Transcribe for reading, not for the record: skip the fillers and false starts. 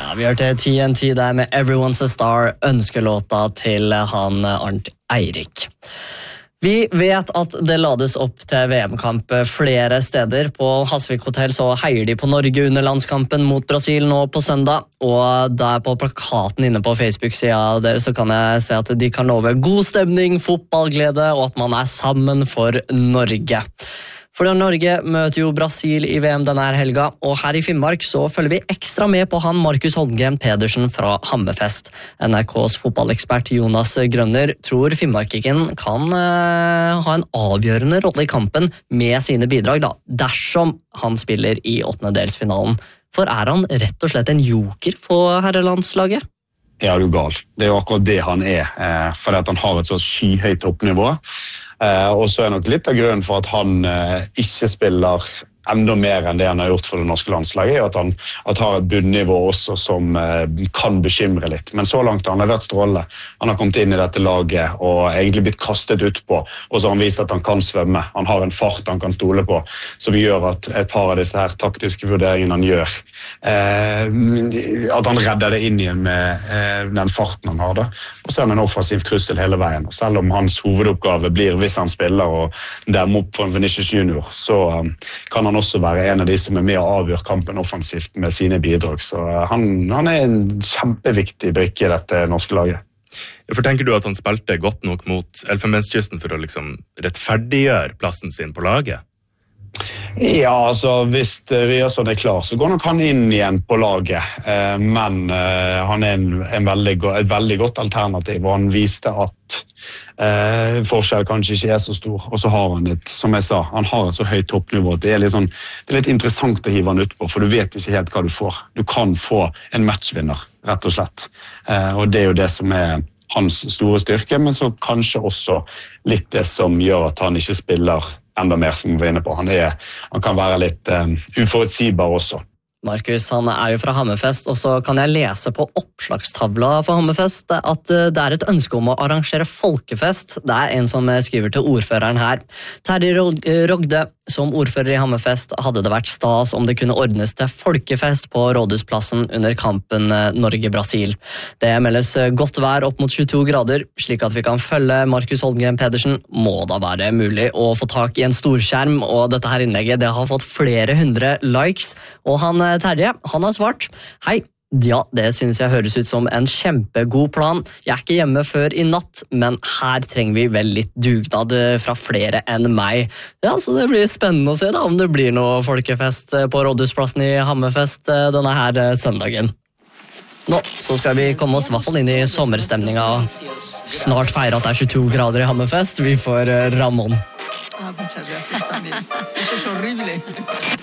Vi hørte TNT der med Everyone's a Star, ønskelåta til han Arnt Eirik. Vi vet at det lades opp til VM-kamp flere steder. På Hasvik Hotel så heier de på Norge under landskampen mot Brasil nå på søndag. Og der på plakaten inne på Facebook-siden der så kan jeg se at de kan love god stemning, fotballglede og at man er sammen for Norge. For Norge møter jo Brasil i VM denne helga, og her i Finnmark så følger vi ekstra med på han Markus Holmgren Pedersen fra Hammerfest. NRKs fotballekspert Jonas Grønner tror Finnmarkiken kan ha en avgjørende rolle i kampen med sine bidrag da, dersom han spiller i åttendedelsfinalen. For er han rett og slett en joker på herrelandslaget? Ja, du gal. Det er jo akkurat det han er, fordi at han har et så skyhøyt toppnivå. Og så er nok litt av grunnen for at han ikke spiller enda mer enn det han har gjort for det norske landslaget, at han har et bunnivå også som kan bekymre litt. Men så langt har han vært strålende. Han har kommet inn i dette laget og egentlig blitt kastet ut på, og så har han vist at han kan svømme. Han har en fart han kan stole på, som gjør at et par av disse her taktiske vurderingene han gjør, at han redder det inn igjen med den farten han har da. Og så er han en offensiv trussel hele veien. Og selv om hans hovedoppgave blir, hvis han spiller og dermed opp for en Vinicius Junior, så kan han også være en av de som er med å avgjøre kampen offensivt med sine bidrag. Så han er en kjempeviktig brikke i dette norske laget. For tenker du at han spilte godt nok mot Elfenbenskysten for å liksom rettferdiggjøre plassen sin på laget? Ja, altså hvis Ryerson er klar, så går nok han inn igjen på laget. Men han er et veldig godt alternativ, og han viste at forskjell kanskje ikke er så stor. Og så har han som jeg sa, han har et så høyt toppnivå. Det er litt interessant å hive han ut på, for du vet ikke helt hva du får. Du kan få en matchvinner, rett og slett. Og det er jo det som er hans store styrke, men så kanskje også litt det som gjør at han ikke spiller enda mer som vi var inne på. Han kan være litt uforutsigbar også. Markus, han er jo fra Hammerfest, og så kan jeg lese på oppslagstavla for Hammerfest at det er et ønske om å arrangere folkefest. Det er en som skriver til ordføreren her. Terje Rogde, som ordfører i Hammerfest, hadde det vært stas om det kunne ordnes til folkefest på Rådhusplassen under kampen Norge-Brasil. Det meldes godt vær opp mot 22 grader, slik at vi kan følge Markus Holmgren Pedersen. Må da være mulig å få tak i en storskjerm, og dette her innlegget det har fått flere hundre likes, og han Terje, han har svart: Hei, ja, det synes jeg høres ut som en kjempegod plan. Jeg er ikke hjemme før i natt, men her trenger vi vel litt dugnad fra flere enn meg. Ja, så det blir spennende å se da, om det blir noe folkefest på Rådhusplassen i Hammerfest denne her søndagen. Nå så skal vi komme oss i hvert fall inn i sommerstemninga og snart feire at det er 22 grader i Hammerfest. Vi får Ramón. Muchas gracias también. Eso es horrible.